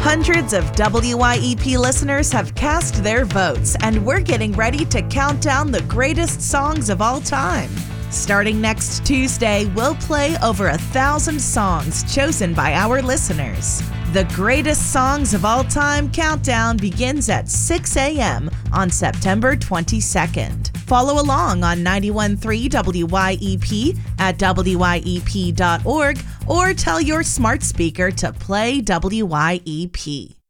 Hundreds of WYEP listeners have cast their votes, and we're getting ready to count down the greatest songs of all time. Starting next Tuesday, we'll play over 1,000 songs chosen by our listeners. The Greatest Songs of All Time countdown begins at 6 a.m. on September 22nd. Follow along on 91.3 WYEP at WYEP.org or tell your smart speaker to play WYEP.